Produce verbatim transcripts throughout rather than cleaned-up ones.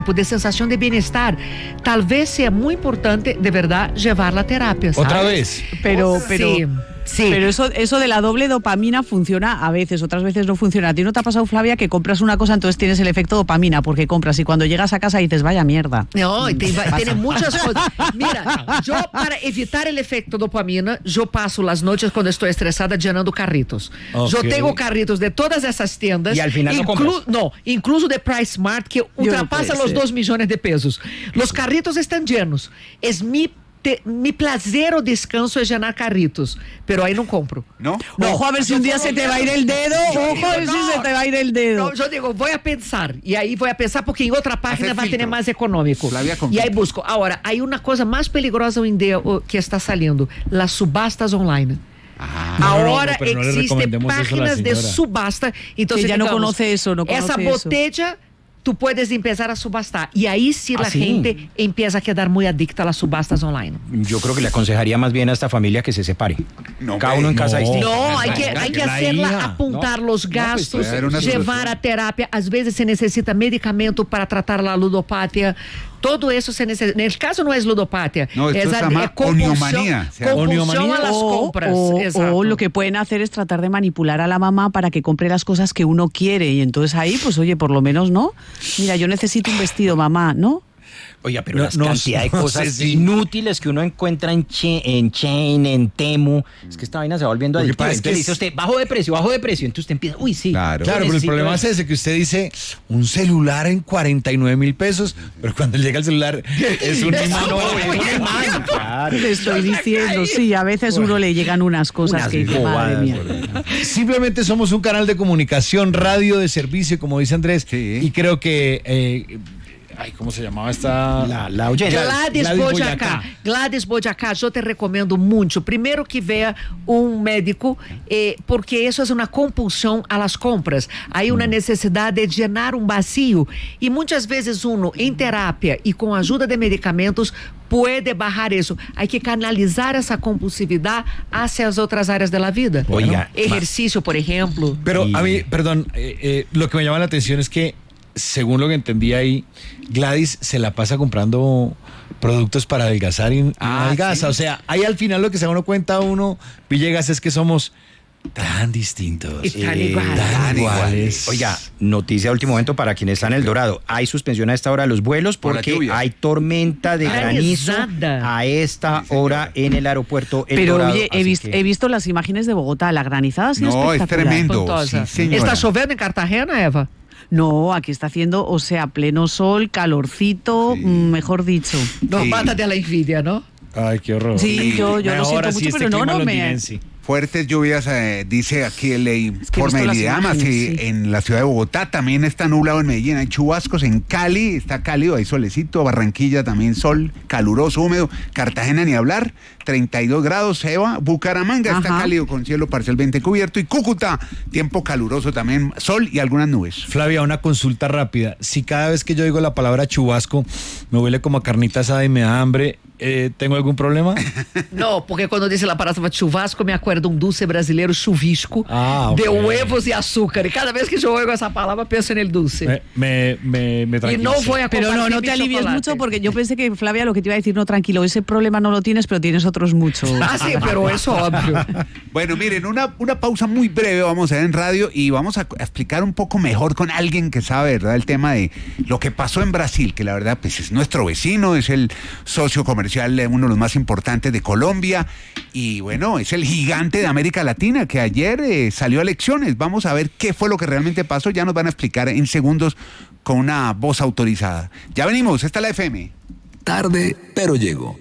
de sensación de bienestar, tal vez sea muy importante de verdad llevarla a terapia, ¿sabes? Otra vez. Pero, pero, sí, sí. pero eso, eso de la doble dopamina funciona a veces, otras veces no funciona. ¿A ti no te ha pasado, Flavia, que compras una cosa, entonces tienes el efecto dopamina porque compras y cuando llegas a casa dices, vaya mierda? No, y tem, tiene muchas cosas. Mira, yo para evitar el efecto dopamina, yo paso las noches cuando estoy estresada llenando carritos. Okay. Yo tengo carritos de todas esas tiendas. Y al final no inclu compras. No, incluso de Price Smart, que ultrapasa no los dos millones de pesos. Los carritos están llenos. Es mi Te, mi placer o descanso es llenar carritos, pero ahí no compro. ¿No? No, ojo a ver si un día se te va a ir el dedo, ojo a ver si se te va a ir el dedo. No, yo digo, voy a pensar, y ahí voy a pensar porque en otra página Hacer va a tener filtro. más económico. Flavia, con y ahí filtro. busco. Ahora, hay una cosa más peligrosa hoy en día oh, que está saliendo, las subastas online. Ah, Ahora no, pero no le existen recomendemos eso a la páginas de señora. subasta. Entonces, Que ya no digamos, conoce eso, no conoce esa eso. botella tú puedes empezar a subastar. Y ahí sí ¿Ah, la sí? gente empieza a quedar muy adicta a las subastas online. Yo creo que le aconsejaría más bien a esta familia que se separe. No, Cada hombre, uno en casa no. distinto. No, hay que, hay que la hacerla hija. apuntar los gastos, puede haber una llevar solución. a terapia. Às vezes se necesita medicamento para tratar la ludopatia. Todo eso se necesita. En el caso no es ludopatia, No, esto es se a- llama es compulsión, oniomanía, o sea, compulsión oniomanía. a las O, compras. o- Exacto. o lo que pueden hacer es tratar de manipular a la mamá para que compre las cosas que uno quiere y entonces ahí, pues oye, por lo menos, ¿no? Mira, yo necesito un vestido, mamá, ¿no? Oiga, pero No, las no, cantidad de no cosas sé si- inútiles que uno encuentra en, Che- en Chain, en Temu, es que esta vaina se va volviendo Lo que adictiva. pasa es Entonces que dice es- usted, bajo de precio, bajo de precio. Entonces usted empieza, uy, sí. Claro. yo Claro, pero el necesito problema es eso. ese, que usted dice un celular en cuarenta y nueve mil pesos, pero cuando llega el celular es un imán. No, es un imán, claro. Te estoy diciendo, sí, a veces uno le llegan unas cosas Unas que dice, madre bobadas, mía. Simplemente somos un canal de comunicación, radio de servicio, como dice Andrés, Sí. y creo que... eh, ay, ¿cómo se llamaba esta? La, la oyente. Gladys, Gladys Boyacá. Boyacá. Gladys Boyacá, yo te recomiendo mucho. Primero que vea un médico, eh, porque eso es una compulsión a las compras. Hay una necesidad de llenar un vacío. Y muchas veces uno, en terapia y con ayuda de medicamentos, puede bajar eso. Hay que canalizar esa compulsividad hacia las otras áreas de la vida. Oiga, Ejercicio, por ejemplo. Pero Y- a mí, perdón, eh, eh, lo que me llama la atención es que, según lo que entendí ahí, Gladys se la pasa comprando productos para adelgazar y, y Ah, no adelgaza. sí. O sea, ahí al final lo que se da uno cuenta uno, Villegas, es que somos tan distintos. Y tan eh, iguales. tan iguales. Oiga, noticia de último momento para quienes están en El Dorado. Hay suspensión a esta hora de los vuelos Por la porque lluvia. hay tormenta de granizo Granizada. a esta hora en el aeropuerto El Pero Dorado. oye, he, así visto, que- he visto las imágenes de Bogotá, la granizada ha sido No, es espectacular. tremendo. Espantosa. Sí, señora. ¿Está lloviendo en Cartagena, Eva? No, aquí está haciendo, o sea, pleno sol, calorcito, Sí. mm, mejor dicho. No, Sí. mata de la envidia, ¿no? Ay, qué horror. Sí, yo, yo lo Mejor siento así mucho, este pero no, clima no me... londinense. Fuertes lluvias, eh, dice aquí el informe visto del las IDEAMA, imágenes, sí, sí. en la ciudad de Bogotá también está nublado en Medellín, hay chubascos en Cali, está cálido, hay solecito, Barranquilla también sol, caluroso, húmedo, Cartagena ni hablar, treinta y dos grados, Eva, Bucaramanga está Ajá. cálido con cielo parcialmente cubierto y Cúcuta, tiempo caluroso también, sol y algunas nubes. Flavia, una consulta rápida. Si cada vez que yo digo la palabra chubasco me huele como a carnita asada y me da hambre, eh, ¿tengo algún problema? No, porque quando dice a palavra churrasco, me acuerdo um dulce brasileiro, chuvisco, Ah, ok. de huevos e açúcar. E cada vez que eu oigo essa palavra, penso en el dulce. Me, me, me, me y no tranquiliza. voy a Pero no, compartir no mi te alivies chocolate. mucho porque yo pensé que, Flavia, lo que te iba a decir, no, tranquilo, ese problema no lo tienes, pero tienes otros muchos. Ah, sí, pero eso obvio. Bueno, miren, una, una pausa muy breve vamos a ver en radio y vamos a, a explicar un poco mejor con alguien que sabe, ¿verdad? El tema de lo que pasó en Brasil, que la verdad pues es nuestro vecino, es el socio comercial, eh, uno de los más importantes de Colombia y bueno, es el gigante de América Latina que ayer eh, salió a elecciones. Vamos a ver qué fue lo que realmente pasó, ya nos van a explicar en segundos con una voz autorizada. Ya venimos, esta es la F M. Tarde, pero llego.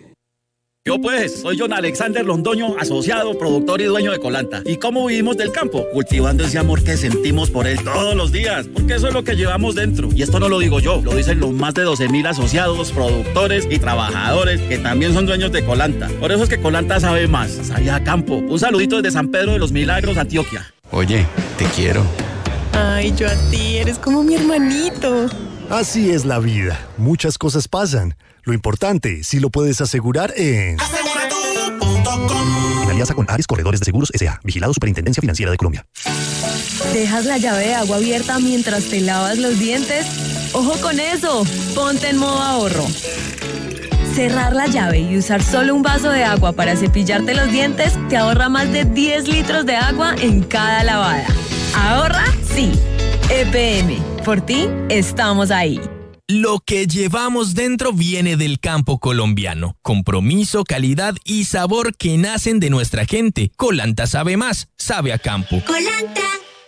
Yo pues, soy John Alexander Londoño, asociado, productor y dueño de Colanta. ¿Y cómo vivimos del campo? Cultivando ese amor que sentimos por él todos los días, porque eso es lo que llevamos dentro. Y esto no lo digo yo, lo dicen los más de doce mil asociados, productores y trabajadores que también son dueños de Colanta. Por eso es que Colanta sabe más, sabe a campo. Un saludito desde San Pedro de los Milagros, Antioquia. Oye, te quiero. Ay, yo a ti, eres como mi hermanito. Así es la vida. Muchas cosas pasan. Lo importante, si lo puedes asegurar en... En alianza con Ares Corredores de Seguros S A. Vigilado Superintendencia Financiera de Colombia. ¿Dejas la llave de agua abierta mientras te lavas los dientes? Ojo con eso, ponte en modo ahorro. Cerrar la llave y usar solo un vaso de agua para cepillarte los dientes te ahorra más de diez litros de agua en cada lavada. ¿Ahorra? Sí. E P M, por ti estamos ahí. Lo que llevamos dentro viene del campo colombiano. Compromiso, calidad y sabor que nacen de nuestra gente. Colanta sabe más, sabe a campo. Colanta.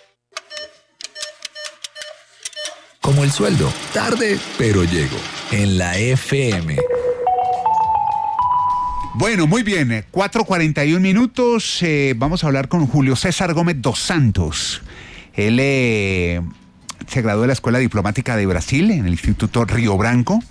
Como el sueldo, tarde pero llego, en la F M. Bueno, muy bien, cuatro cuarenta y un minutos, eh, vamos a hablar con Julio César Gómez dos Santos. Él eh, se graduó de la Escuela Diplomática de Brasil en el Instituto Río Branco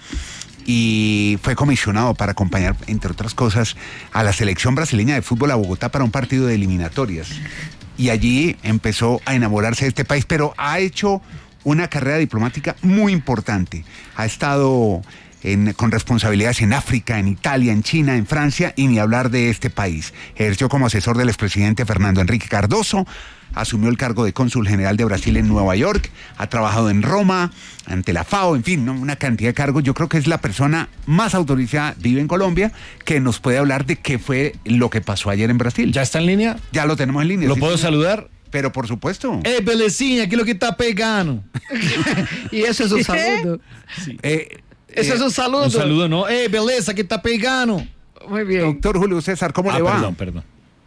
y fue comisionado para acompañar, entre otras cosas, a la selección brasileña de fútbol a Bogotá para un partido de eliminatorias. Y allí empezó a enamorarse de este país, pero ha hecho una carrera diplomática muy importante. Ha estado En, con responsabilidades en África, en Italia, en China, en Francia, y ni hablar de este país. Ejerció como asesor del expresidente Fernando Henrique Cardoso, asumió el cargo de cónsul general de Brasil en Nueva York, ha trabajado en Roma, ante la FAO, en fin, ¿no? Una cantidad de cargos. Yo creo que es la persona más autorizada, vive en Colombia, que nos puede hablar de qué fue lo que pasó ayer en Brasil. ¿Ya está en línea? Ya lo tenemos en línea. ¿Lo sí, puedo sí. saludar? Pero por supuesto. ¡Eh, Belecinha! ¿Qué es lo que está pegando? Y eso es un saludo. Sí. Eh, Eso eh, es un saludo. Un saludo, ¿no? ¡Eh, beleza! ¿Qué está pegando? Muy bien. Doctor Julio César, ¿cómo ah, le va? Perdón, perdón.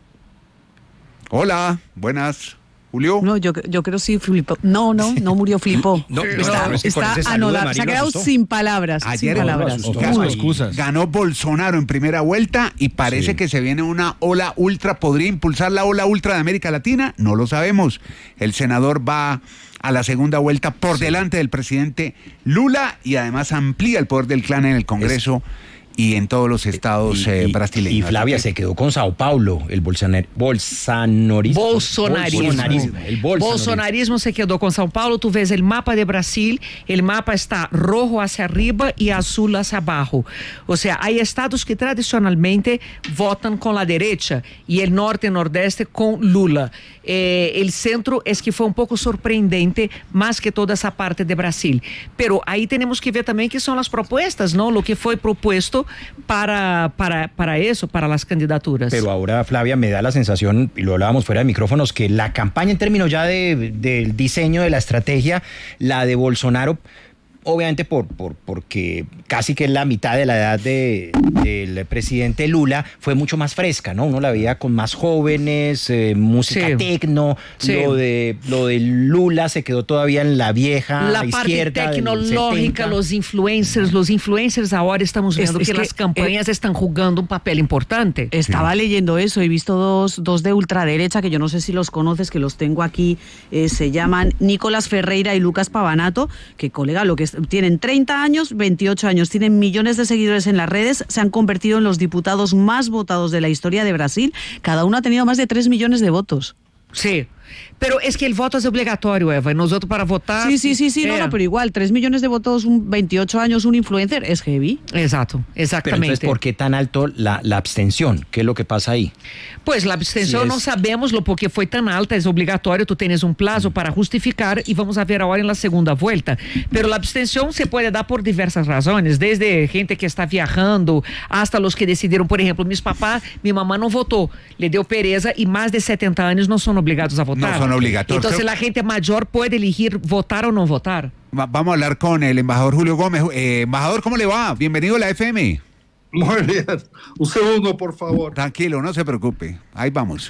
Hola, buenas. Julio. No, yo, yo creo sí flipó. No, no, no murió, flipó. No, está no, es que con está ese saludo de anodado. María Se ha lo quedado asustó. sin palabras. Ayer sin palabras. asustó. Ganó, Uy. excusas. ganó Bolsonaro en primera vuelta y parece Sí. que se viene una ola ultra. ¿Podría impulsar la ola ultra de América Latina? No lo sabemos. El senador va a la segunda vuelta por sí. delante del presidente Lula y además amplía el poder del clan en el Congreso es, y en todos los estados y, eh, y, brasileños. Y Flavia se quedó con Sao Paulo, el bolsonar, bolsonarismo. Bolsonarismo. Bolsonarismo. El bolsonarismo. Bolsonarismo se quedó con São Paulo. Tú ves el mapa de Brasil, el mapa está rojo hacia arriba y azul hacia abajo. O sea, hay estados que tradicionalmente votan con la derecha y el norte y nordeste con Lula. Eh, el centro es que fue un poco sorprendente más que toda esa parte de Brasil. Pero ahí tenemos que ver también qué son las propuestas, ¿no? Lo que fue propuesto para, para, para eso, para las candidaturas. Pero ahora, Flavia, me da la sensación, y lo hablábamos fuera de micrófonos, que la campaña en términos ya de, del diseño de la estrategia, la de Bolsonaro, obviamente por, por, porque casi que es la mitad de la edad de, del presidente Lula, fue mucho más fresca, ¿no? Uno la veía con más jóvenes, eh, música sí. tecno, sí. lo de lo de Lula se quedó todavía en la vieja la izquierda. parte tecnológica, los influencers, los influencers ahora estamos viendo es, es que, que las campañas eh, están jugando un papel importante. Estaba sí. leyendo eso, he visto dos, dos de ultraderecha que yo no sé si los conoces, que los tengo aquí, eh, se llaman Nicolás Ferreira y Lucas Pavanato, que colega, lo que es, tienen treinta años, veintiocho años, tienen millones de seguidores en las redes, se han convertido en los diputados más votados de la historia de Brasil. Cada uno ha tenido más de tres millones de votos. Sí. Pero es que el voto es obligatorio, Eva, y nosotros para votar... Sí, sí, sí, sí, eh. no, no, pero igual, tres millones de votos, un veintiocho años, un influencer, es heavy. Exacto, exactamente. Pero entonces, ¿por qué tan alto la, la abstención? ¿Qué es lo que pasa ahí? Pues la abstención sí, es... no sabemos lo por qué fue tan alta, es obligatorio, tú tienes un plazo para justificar y vamos a ver ahora en la segunda vuelta. Pero la abstención se puede dar por diversas razones, desde gente que está viajando hasta los que decidieron, por ejemplo, mis papás, mi mamá no votó, le dio pereza y más de setenta años no son obligados a votar. No son obligatorios. Entonces Creo... la gente mayor puede elegir votar o no votar. Va, vamos a hablar con el embajador Julio Gómez. Eh, embajador, ¿cómo le va? Bienvenido a la F M. Muy bien. Un segundo, por favor. Tranquilo, no se preocupe. Ahí vamos.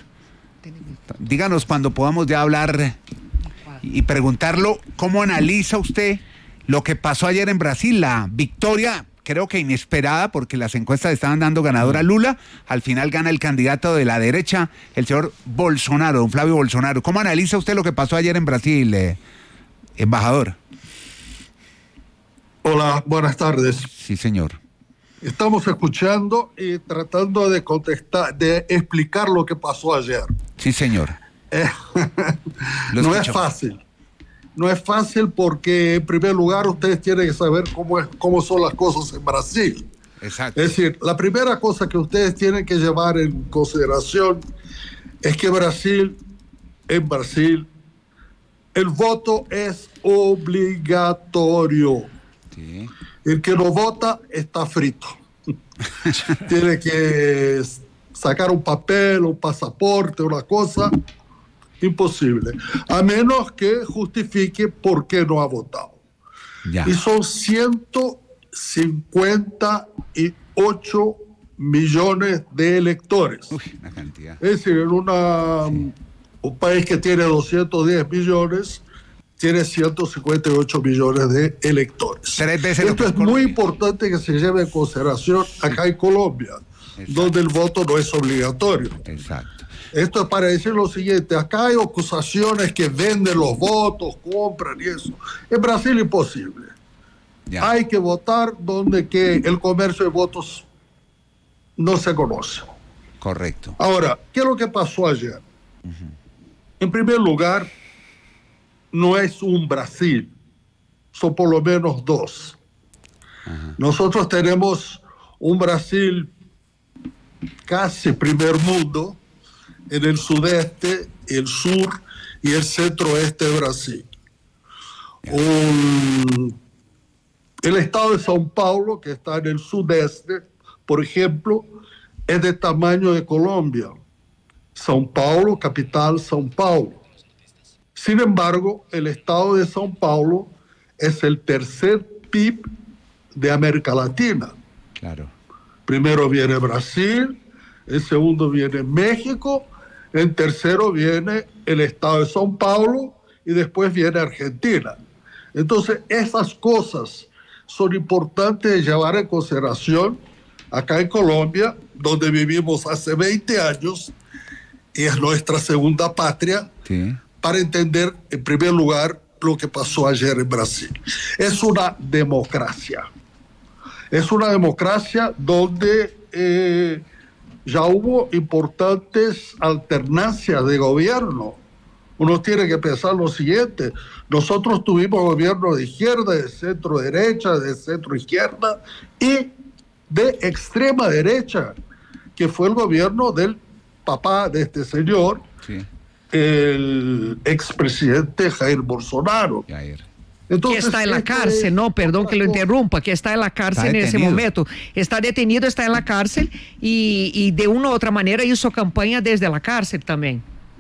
Díganos cuando podamos ya hablar y preguntarlo, ¿cómo analiza usted lo que pasó ayer en Brasil? La victoria, creo que inesperada, porque las encuestas estaban dando ganador a Lula. Al final gana el candidato de la derecha, el señor Bolsonaro, don Flavio Bolsonaro. ¿Cómo analiza usted lo que pasó ayer en Brasil, eh, embajador? Hola, buenas tardes. Sí, señor. Estamos escuchando y tratando de contestar, de explicar lo que pasó ayer. Sí, señor. Eh, no es fácil. No es fácil porque, en primer lugar, ustedes tienen que saber cómo, es, cómo son las cosas en Brasil. Exacto. Es decir, la primera cosa que ustedes tienen que llevar en consideración es que Brasil, en Brasil, el voto es obligatorio. Sí. El que no vota está frito. Tiene que sacar un papel, un pasaporte, una cosa. Imposible. A menos que justifique por qué no ha votado. Ya. Y son ciento cincuenta y ocho millones de electores. Uy, una cantidad. Es decir, en una, sí. un país que tiene doscientos diez millones, tiene ciento cincuenta y ocho millones de electores. Tres veces Esto lo es que es muy importante que se lleve en consideración acá en Colombia, exacto, donde el voto no es obligatorio. Exacto. Esto es para decir lo siguiente: acá hay acusaciones que venden los votos, compran y eso. En Brasil imposible. Ya. Hay que votar donde que el comercio de votos no se conoce. Correcto. Ahora, ¿qué es lo que pasó ayer? Uh-huh. En primer lugar, no es un Brasil, son por lo menos dos. Uh-huh. Nosotros tenemos un Brasil casi primer mundo, en el sudeste, el sur y el centro-oeste de Brasil. Yeah. Un, el estado de São Paulo, que está en el sudeste, por ejemplo, es de tamaño de Colombia. São Paulo, capital, São Paulo. Sin embargo, el estado de São Paulo es el tercer P I B de América Latina. Claro. Primero viene Brasil, en segundo viene México, en tercero viene el estado de São Paulo y después viene Argentina. Entonces, esas cosas son importantes de llevar en consideración acá en Colombia, donde vivimos hace veinte años y es nuestra segunda patria, sí, para entender, en primer lugar, lo que pasó ayer en Brasil. Es una democracia. Es una democracia donde eh, ya hubo importantes alternancias de gobierno. Uno tiene que pensar lo siguiente: nosotros tuvimos gobierno de izquierda, de centro derecha, de centro izquierda y de extrema derecha, que fue el gobierno del papá de este señor, sí, el expresidente Jair Bolsonaro. Jair. Entonces, que está en la cárcel, no, perdón que lo interrumpa, que está en la cárcel en ese momento. Está detenido, está en la cárcel y, y de una u otra manera hizo campaña desde la cárcel también.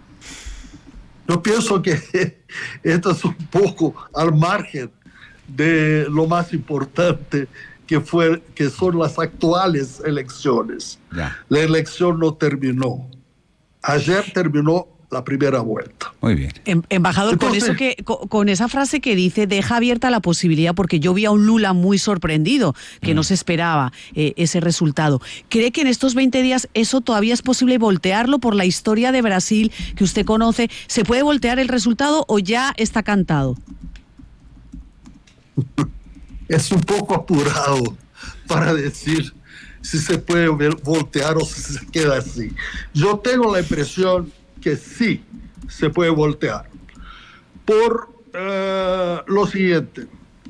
Yo pienso que esto es un poco al margen de lo más importante que, fue, que son las actuales elecciones. Ya. La elección no terminó. Ayer terminó la primera vuelta. Muy bien. Em, embajador, Entonces, con eso que con, con esa frase que dice, deja abierta la posibilidad, porque yo vi a un Lula muy sorprendido, que mm. no se esperaba eh, ese resultado. ¿Cree que en estos veinte días eso todavía es posible voltearlo por la historia de Brasil que usted conoce? ¿Se puede voltear el resultado o ya está cantado? Es un poco apurado para decir si se puede voltear o si se queda así. Yo tengo la impresión que sí se puede voltear por eh, lo siguiente: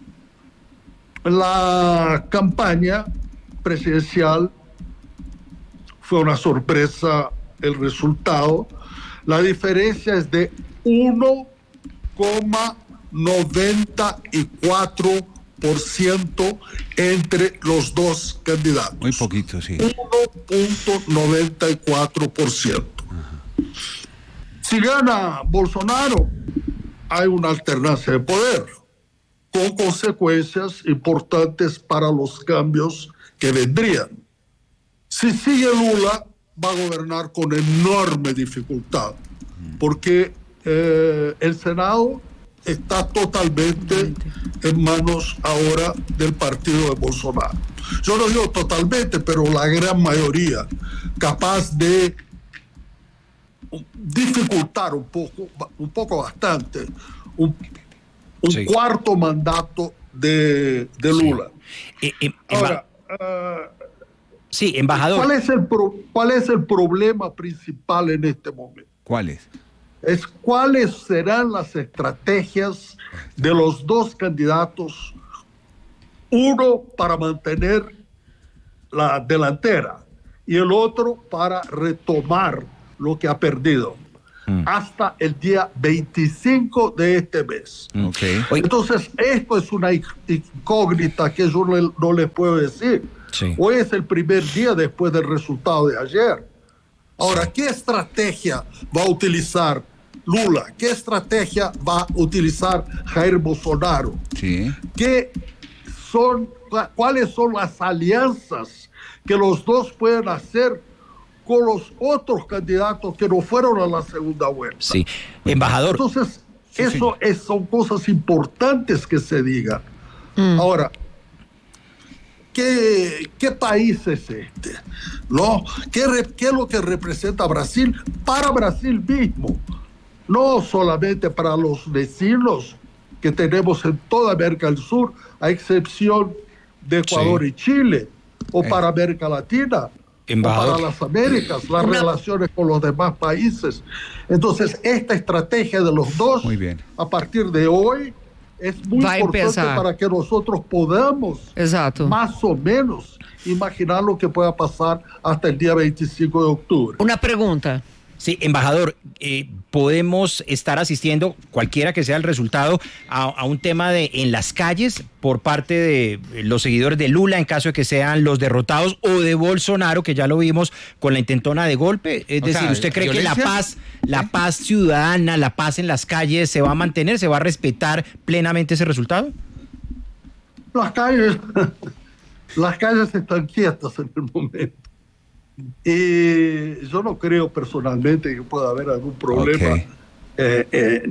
la campaña presidencial fue una sorpresa, el resultado. La diferencia es de uno coma noventa y cuatro por ciento entre los dos candidatos. Muy poquito, sí. uno coma noventa y cuatro por ciento. Si gana Bolsonaro, hay una alternancia de poder, con consecuencias importantes para los cambios que vendrían. Si sigue Lula, va a gobernar con enorme dificultad, porque eh, el Senado está totalmente en manos ahora del partido de Bolsonaro. Yo no digo totalmente, pero la gran mayoría, capaz de dificultar un poco, un poco bastante, un, un sí. cuarto mandato de, de Lula. Sí. Eh, eh, Ahora, uh, sí, embajador. ¿cuál es, el pro, ¿Cuál es el problema principal en este momento? ¿Cuál es? Es cuáles serán las estrategias de los dos candidatos, uno para mantener la delantera y el otro para retomar lo que ha perdido. mm. hasta el día veinticinco de este mes. Okay. Entonces, esto es una incógnita que yo no, no les puedo decir. Sí. Hoy es el primer día después del resultado de ayer. Ahora, ¿qué estrategia va a utilizar Lula? ¿Qué estrategia va a utilizar Jair Bolsonaro? Sí. ¿Qué son, ¿Cuáles son las alianzas que los dos pueden hacer con los otros candidatos que no fueron a la segunda vuelta? Sí, embajador. Entonces, sí, eso es, son cosas importantes que se digan. Mm. Ahora, ¿qué, ¿qué país es este? ¿No? ¿Qué, ¿Qué es lo que representa Brasil para Brasil mismo? No solamente para los vecinos que tenemos en toda América del Sur, a excepción de Ecuador sí. y Chile, o eh. para América Latina, Embajador. o para las Américas, las Una... relaciones con los demás países. Entonces, esta estrategia de los dos, muy bien, a partir de hoy, es muy Va importante para que nosotros podamos, Exacto. más o menos, imaginar lo que pueda pasar hasta el día veinticinco de octubre. Una pregunta. Sí, embajador, eh, podemos estar asistiendo, cualquiera que sea el resultado, a, a un tema de en las calles por parte de los seguidores de Lula, en caso de que sean los derrotados, o de Bolsonaro, que ya lo vimos con la intentona de golpe. Es o decir, sea, ¿usted cree ¿violencia? que la paz, la ¿Eh? paz ciudadana, la paz en las calles se va a mantener, se va a respetar plenamente ese resultado? Las calles, las calles están quietas en el momento. Y yo no creo personalmente que pueda haber algún problema okay. eh, eh,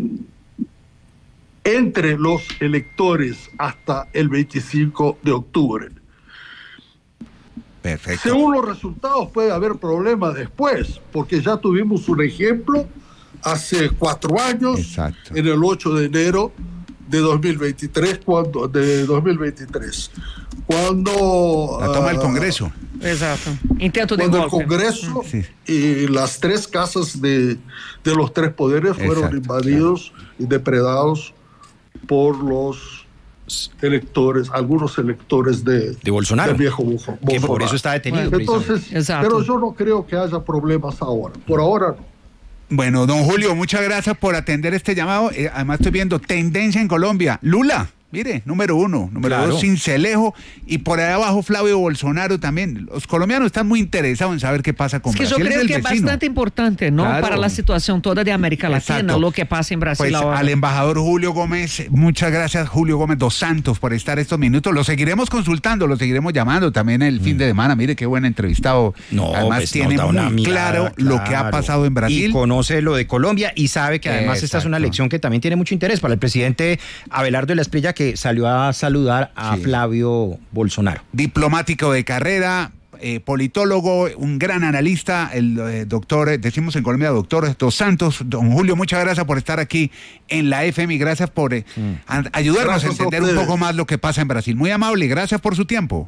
entre los electores hasta el veinticinco de octubre. Perfecto. Según los resultados puede haber problemas después, porque ya tuvimos un ejemplo hace cuatro años, Exacto. en el ocho de enero de dos mil veintitrés, cuando de dos mil veintitrés, cuando la toma del Congreso. Exacto. Intento de cuando golpe. el Congreso sí. y las tres casas de, de los tres poderes fueron Exacto, invadidos claro. y depredados por los electores, algunos electores de, de Bolsonaro, del viejo Bolsonaro. Que por eso está detenido. Bueno, entonces, pero yo no creo que haya problemas ahora. Por ahora no. Bueno, don Julio, muchas gracias por atender este llamado. Eh, además estoy viendo tendencia en Colombia. Lula, mire, número uno. Número claro. dos, Sincelejo. Y por ahí abajo Flavio Bolsonaro también. Los colombianos están muy interesados en saber qué pasa con es que Brasil. Yo creo es que vecino. es bastante importante, ¿no? Claro. Para la situación toda de América Latina, Exacto. lo que pasa en Brasil pues, ahora. Al embajador Julio Gómez, muchas gracias Julio Gómez dos Santos por estar estos minutos. Lo seguiremos consultando, lo seguiremos llamando también el mm. fin de semana. Mire qué buen entrevistado. No, además pues, tiene no, muy mirada, claro, claro lo que ha pasado en Brasil. Y conoce lo de Colombia y sabe que además Exacto. esta es una elección que también tiene mucho interés para el presidente Abelardo de la Espriella, que salió a saludar a sí. Flavio Bolsonaro. Diplomático de carrera, eh, politólogo, un gran analista, el eh, doctor, eh, decimos en Colombia, doctor Dos Santos. Don Julio, muchas gracias por estar aquí en la F M y gracias por eh, mm. a, ayudarnos gracias a entender a un poco más lo que pasa en Brasil. Muy amable y gracias por su tiempo.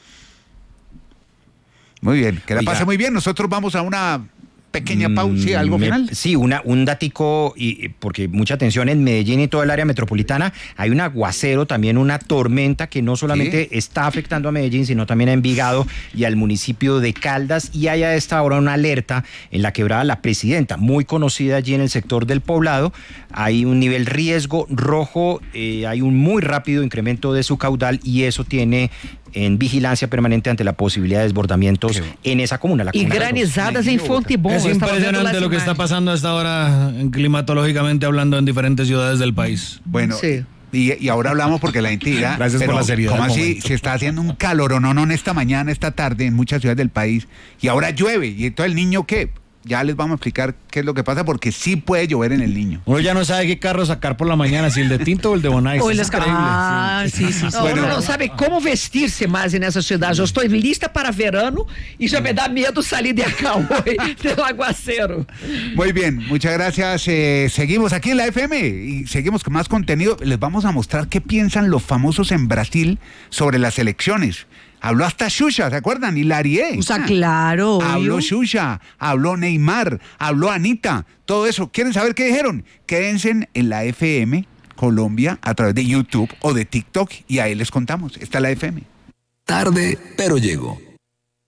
Muy bien, que la Oiga. pase muy bien. Nosotros vamos a una pequeña pausa, ¿sí? ¿Algo Me, final? Sí, una, un datico, y, porque mucha atención en Medellín y todo el área metropolitana, hay un aguacero, también una tormenta que no solamente ¿Sí? está afectando a Medellín, sino también a Envigado y al municipio de Caldas, y hay a esta hora una alerta en la quebrada La Presidenta, muy conocida allí en el sector del Poblado. Hay un nivel riesgo rojo, eh, hay un muy rápido incremento de su caudal y eso tiene en vigilancia permanente ante la posibilidad de desbordamientos sí. en esa comuna. La y comuna granizadas en Fontibón. Es impresionante lo que está pasando hasta ahora climatológicamente hablando en diferentes ciudades del país. Bueno, sí. y, y ahora hablamos porque la entidad... Gracias pero, por la seriedad. ¿Cómo así? Se está haciendo un calor o no, no, esta mañana, esta tarde en muchas ciudades del país y ahora llueve. ¿Y entonces el niño qué? Ya les vamos a explicar qué es lo que pasa porque sí puede llover en el Niño. Uno ya no sabe qué carro sacar por la mañana, si el de tinto o el de Bonais. O el es increíble. Ah, sí, sí, sí. No, bueno, uno no sabe cómo vestirse más en esa ciudad. Yo estoy lista para verano y ya me da miedo salir de acá hoy, del aguacero. Muy bien, muchas gracias. Eh, seguimos aquí en la F M y seguimos con más contenido. Les vamos a mostrar qué piensan los famosos en Brasil sobre las elecciones. Habló hasta Xuxa, ¿se acuerdan? Y Larié. O sea, claro. Habló Xuxa, habló Neymar, habló Anita, todo eso. ¿Quieren saber qué dijeron? Quédense en la F M Colombia a través de YouTube o de TikTok y ahí les contamos. Está la F M. Tarde, pero llego.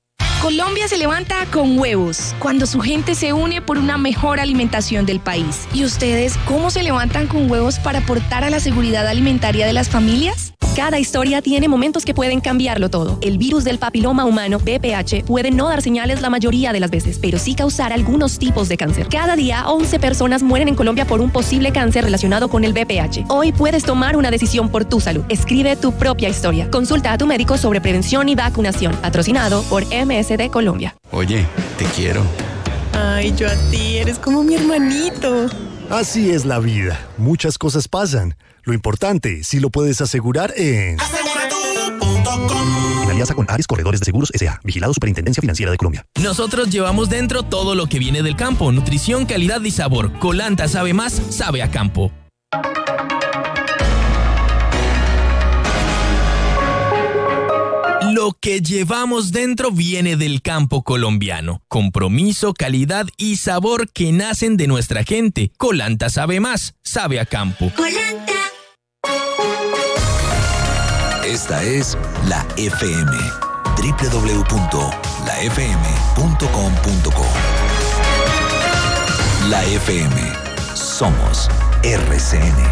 Colombia se levanta con huevos, cuando su gente se une por una mejor alimentación del país. ¿Y ustedes cómo se levantan con huevos para aportar a la seguridad alimentaria de las familias? Cada historia tiene momentos que pueden cambiarlo todo. El virus del papiloma humano, B P H, puede no dar señales la mayoría de las veces, pero sí causar algunos tipos de cáncer. Cada día, once personas mueren en Colombia por un posible cáncer relacionado con el B P H. Hoy puedes tomar una decisión por tu salud. Escribe tu propia historia. Consulta a tu médico sobre prevención y vacunación. Patrocinado por M S D Colombia. Oye, te quiero. Ay, yo a ti, eres como mi hermanito. Así es la vida. Muchas cosas pasan. Lo importante, si lo puedes asegurar en... asegura tú punto com. En alianza con Ares Corredores de Seguros S A. Vigilado Superintendencia Financiera de Colombia. Nosotros llevamos dentro todo lo que viene del campo. Nutrición, calidad y sabor. Colanta sabe más, sabe a campo. Lo que llevamos dentro viene del campo colombiano. Compromiso, calidad y sabor que nacen de nuestra gente. Colanta sabe más, sabe a campo. Colanta. Esta es la F M. doble u doble u doble u punto la f m punto com punto co. La F M. Somos R C N.